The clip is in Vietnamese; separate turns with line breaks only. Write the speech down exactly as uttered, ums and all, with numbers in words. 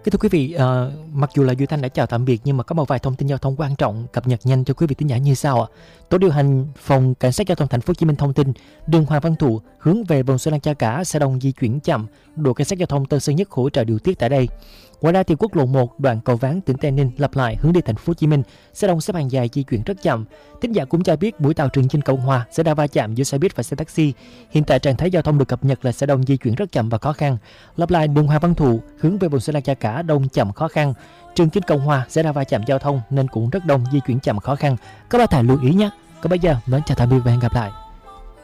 Kính thưa quý vị, ờ, mặc dù là Duy Thanh đã chào tạm biệt nhưng mà có một vài thông tin giao thông quan trọng cập nhật nhanh cho quý vị thính giả như sau ạ. Tổ điều hành phòng cảnh sát giao thông thành phố Hồ Chí Minh thông tin đường Hoàng Văn Thụ hướng về vòng xoay Lăng Cha Cả xe đông di chuyển chậm, đội cảnh sát giao thông Tân Sơn Nhất hỗ trợ điều tiết tại đây. Ngoài ra thì quốc lộ một đoạn cầu Ván tỉnh Tây Ninh lặp lại hướng đi thành phố Hồ Chí Minh, xe đông xếp hàng dài di chuyển rất chậm. Thính giả cũng cho biết buổi tàu trường trên cầu Hòa sẽ đã va chạm giữa xe buýt và xe taxi. Hiện tại trạng thái giao thông được cập nhật là xe đông di chuyển rất chậm và khó khăn. Lặp lại đường Hoàng Văn Thụ hướng về vòng xoay Lăng Cha Cả đông chậm khó khăn. Trường trên cầu Hòa sẽ đã va chạm giao thông nên cũng rất đông di chuyển chậm khó khăn. Các bác thầy lưu ý nhé. Còn bây giờ, mến chào tạm biệt và hẹn gặp lại.